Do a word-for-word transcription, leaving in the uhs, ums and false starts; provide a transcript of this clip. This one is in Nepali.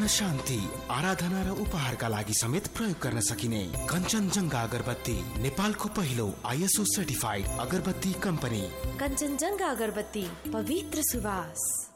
मन शान्ति, आराधना र उपहारका लागि समेत प्रयोग गर्न सकिने कञ्चनजङ्घा अगरबत्ती नेपालको पहिलो आइएसओ सर्टिफाइड अगरबत्ती कम्पनी। कञ्चनजङ्घा अगरबत्ती, पवित्र सुवास।